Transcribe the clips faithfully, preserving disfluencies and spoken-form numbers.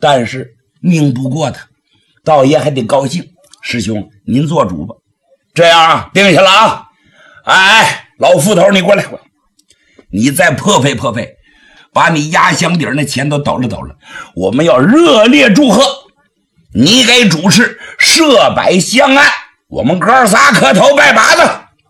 但是拧不过他，道爷还得高兴。师兄，您做主吧。这样啊，定下了啊！哎，老斧头，你过来，过来，你再破费破费，把你压箱底那钱都抖了抖了。我们要热烈祝贺，你给主持设摆香案，我们哥仨磕头拜把子。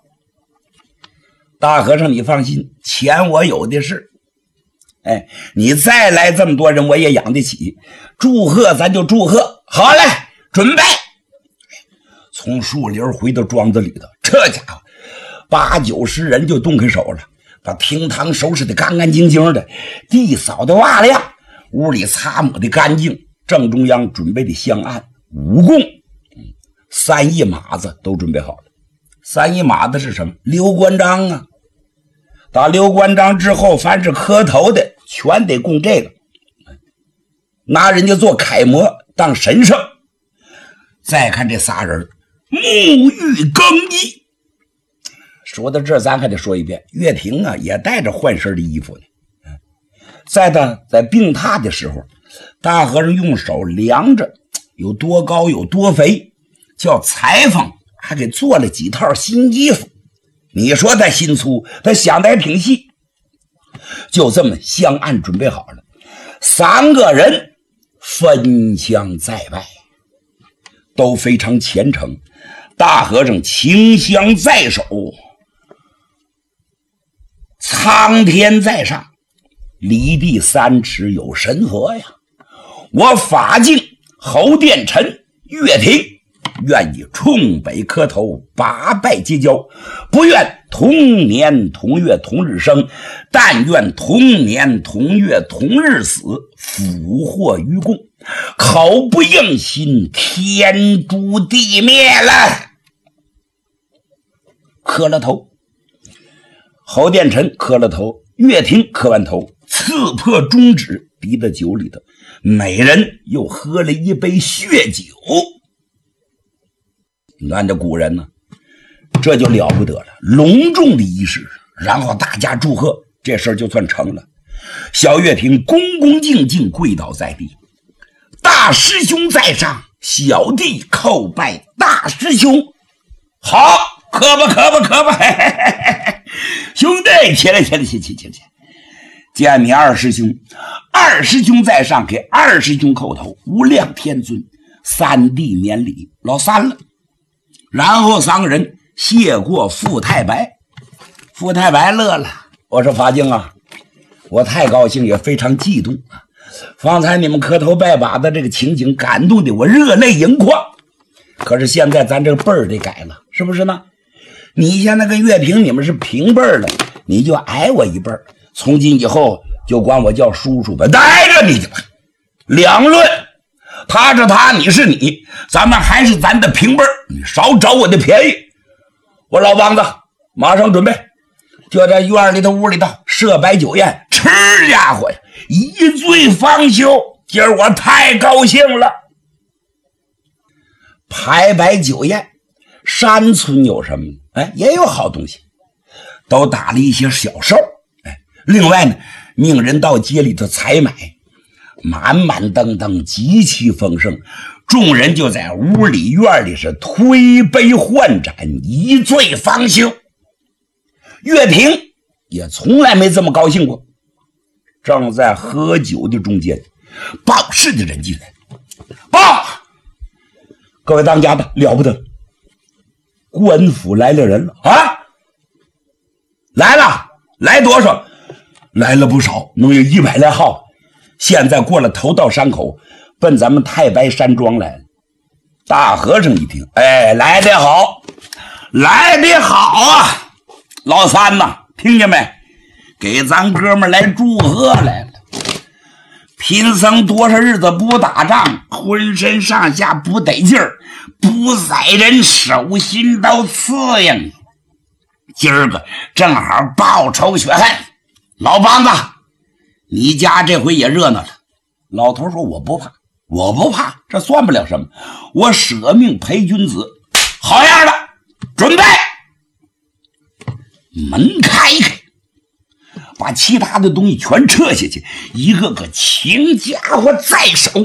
大和尚，你放心，钱我有的是。哎，你再来这么多人，我也养得起。祝贺咱就祝贺，好嘞，准备。从树林回到庄子里头，这家伙八九十人就动开手了，把厅堂收拾得干干净净的，地扫得瓦亮，屋里擦抹得干净。正中央准备的香案，五供、三一马子都准备好了。三一马子是什么？刘关张啊。打刘关张之后，凡是磕头的全得供这个，拿人家做楷模当神圣。再看这仨人沐浴更衣。说到这咱还得说一遍，岳霆啊也带着换身的衣服呢。在他在病榻的时候，大和尚用手量着有多高有多肥，叫裁缝还给做了几套新衣服。你说他心粗，他想的还挺细。就这么香案准备好了，三个人分香再拜，都非常虔诚。大和尚清香在手，苍天在上，离地三尺有神佛呀。我法镜侯殿臣岳霆愿意冲北磕头，八拜结交，不愿同年同月同日生，但愿同年同月同日死，福祸与共。口不应心，天诛地灭了。磕了头，侯殿臣磕了头，岳霆磕完头，刺破中指，滴到酒里头，每人又喝了一杯血酒。按照古人呢，这就了不得了，隆重的仪式，然后大家祝贺，这事儿就算成了。小岳霆恭恭敬敬跪倒在地，大师兄在上，小弟叩拜大师兄。好，磕吧磕吧磕吧，嘿嘿嘿嘿，兄弟，起来起来起来起来起来，见你二师兄，二师兄在上，给二师兄叩头，无量天尊，三弟免礼，老三了。然后三个人谢过傅太白。傅太白乐了，我说法镜啊，我太高兴，也非常激动啊！方才你们磕头拜把的这个情景，感动的我热泪盈眶。可是现在咱这个辈儿得改了，是不是呢？你现在跟岳霆你们是平辈儿了，你就挨我一辈儿，从今以后就管我叫叔叔吧，待着你去吧。两论，他是他，你是你，咱们还是咱的平辈儿，你少找我的便宜。我老梆子马上准备，就在院里头屋里头设摆酒宴，吃家伙呀，一醉方休。今儿我太高兴了。排摆酒宴，山村有什么？哎，也有好东西，都打了一些小寿。哎，另外呢，命人到街里头采买，满满登登，极其丰盛。众人就在屋里院里是推杯换盏，一醉方休。岳霆也从来没这么高兴过。正在喝酒的中间，报事的人进来，报，各位当家的，了不得，官府来了人了啊！来了，来多少？来了不少，能有一百来号。现在过了头道山口，奔咱们太白山庄来了。大和尚一听，哎，来得好，来得好啊！老三呐，听见没？给咱哥们来祝贺来了。贫僧多少日子不打仗，浑身上下不得劲儿，不宰人手心都刺痒。今儿个正好报仇雪恨。老梆子，你家这回也热闹了。老头说，我不怕，我不怕，这算不了什么，我舍命陪君子。好样的，准备。门开开，把其他的东西全撤下去，一个个请家伙在手。